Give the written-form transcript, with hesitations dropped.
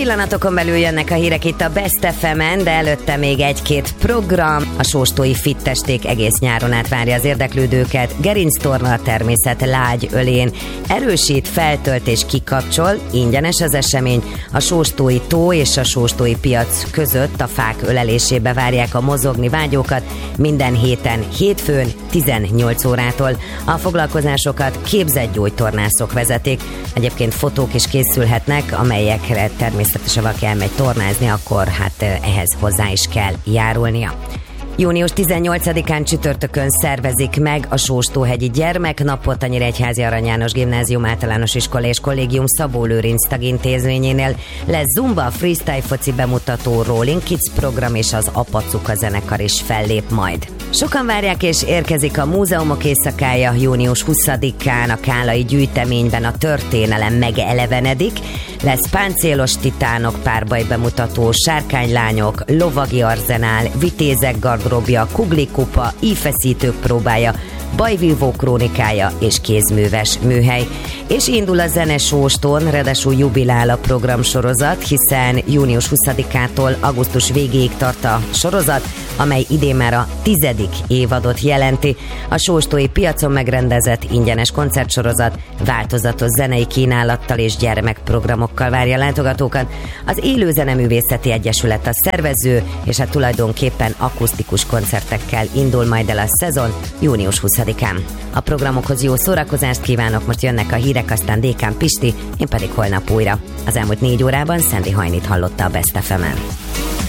Pillanatokon belül jönnek a hírek itt a Best FM-en, de előtte még egy-két program. A sóstói fittesték egész nyáron át várja az érdeklődőket. Gerinctorna a természet lágy ölén. Erősít, feltölt és kikapcsol. Ingyenes az esemény. A sóstói tó és a sóstói piac között a fák ölelésébe várják a mozogni vágyókat. Minden héten, hétfőn 18 órától. A foglalkozásokat képzett gyógytornászok vezetik. Egyébként fotók is készülhetnek, amelyekre természetesen valaki elmegy tornázni, akkor ehhez hozzá is kell járulnia. Június 18-án csütörtökön szervezik meg a Sóstóhegyi Gyermeknapot a Nyíregyházi Arany János Gimnázium Általános Iskola és Kollégium Szabó Lőrinc tagintézményénél. Lesz zumba, freestyle foci bemutató, Rolling Kids program és az Apacuka zenekar is fellép majd. Sokan várják és érkezik a Múzeumok éjszakája június 20-án a Kálai gyűjteményben a történelem megelevenedik. Lesz páncélos titánok párbaj bemutató, sárkánylányok, lovagi arzenál, vitézek gardróbja, kuglikupa, íjfeszítők próbája, bajvívó krónikája és kézműves műhely. És indul a zenesóstón, ráadásul jubilál a programsorozat, hiszen június 20-ától augusztus végéig tart a sorozat, amely idén már a 10. évadot jelenti. A sóstói piacon megrendezett ingyenes koncertsorozat változatos zenei kínálattal és gyermekprogramokkal várja látogatókat. Az Élő Zeneművészeti Egyesület a szervező, és tulajdonképpen akusztikus koncertekkel indul majd el a szezon június 20-án. A programokhoz jó szórakozást kívánok, most jönnek a hírek, aztán Dékán Pisti, én pedig holnap újra. Az elmúlt 4 órában Szendi Hajnit hallotta a Best FM-en.